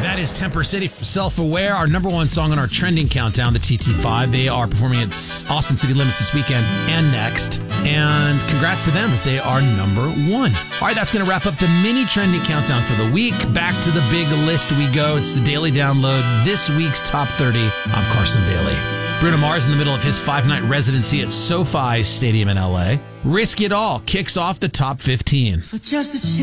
That is Temper City, Self-Aware, our number one song on our trending countdown, the TT5. They are performing at Austin City Limits this weekend and next. And congrats to them as they are number one. All right, that's going to wrap up the mini trending countdown for the week. Back to the big list we go. It's the Daily Download, this week's Top 30. I'm Carson Daly. Bruno Mars in the middle of his 5-night residency at SoFi Stadium in L.A. Risk It All kicks off the top 15. For just a